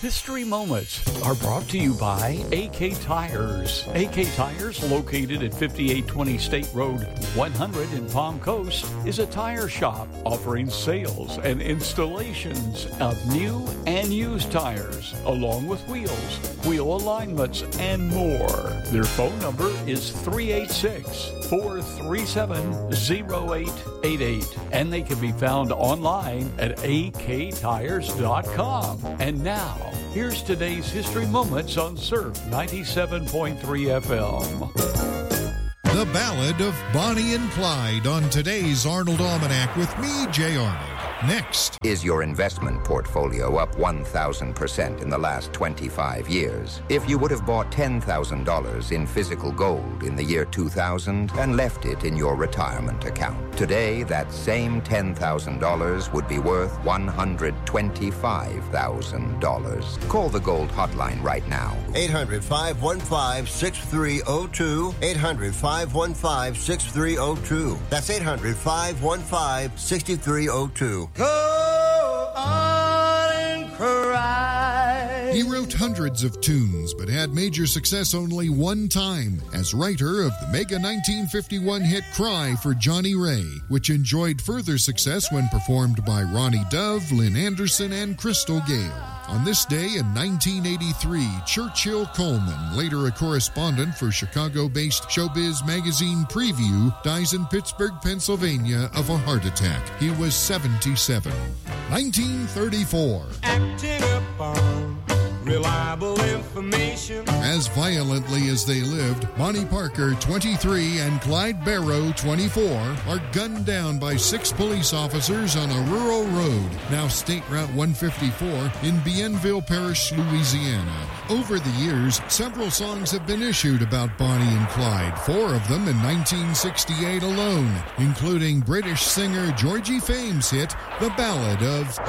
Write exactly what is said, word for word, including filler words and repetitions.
History Moments are brought to you by A K Tires. A K Tires, located at fifty-eight twenty State Road one hundred in Palm Coast, is a tire shop offering sales and installations of new and used tires, along with wheels, wheel alignments, and more. Their phone number is three eight six, four three seven, zero eight eight eight, and they can be found online at a k tires dot com. And now, here's today's History Moments on Surf ninety-seven point three F M. The Ballad of Bonnie and Clyde on today's Arnold Almanac with me, Jay Arnold. Next. Is your investment portfolio up one thousand percent in the last twenty-five years? If you would have bought ten thousand dollars in physical gold in the year two thousand and left it in your retirement account, today that same ten thousand dollars would be worth one hundred twenty-five thousand dollars. Call the Gold Hotline right now. eight hundred, five one five, six three zero two. eight hundred, five one five, six three zero two. That's eight hundred, five one five, six three zero two. Go on and cry. He wrote hundreds of tunes, but had major success only one time as writer of the mega nineteen fifty-one hit Cry for Johnny Ray, which enjoyed further success when performed by Ronnie Dove, Lynn Anderson, and Crystal Gale. On this day in nineteen eighty-three, Churchill Coleman, later a correspondent for Chicago-based showbiz magazine Preview, dies in Pittsburgh, Pennsylvania of a heart attack. He was seventy-seven. nineteen thirty-four. Acting upon reliable information. As violently as they lived, Bonnie Parker, twenty-three, and Clyde Barrow, twenty-four, are gunned down by six police officers on a rural road, now State Route one fifty-four, in Bienville Parish, Louisiana. Over the years, several songs have been issued about Bonnie and Clyde, four of them in nineteen sixty-eight alone, including British singer Georgie Fame's hit, The Ballad of